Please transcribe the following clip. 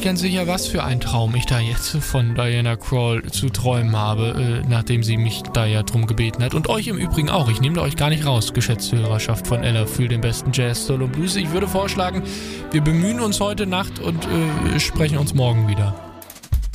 ganz sicher, was für ein Traum ich da jetzt von Diana Krall zu träumen habe, nachdem sie mich da ja drum gebeten hat. Und euch im Übrigen auch. Ich nehme da euch gar nicht raus, geschätzte Hörerschaft von Ella, für den besten Jazz, Soul und Blues. Ich würde vorschlagen, wir bemühen uns heute Nacht und sprechen uns morgen wieder.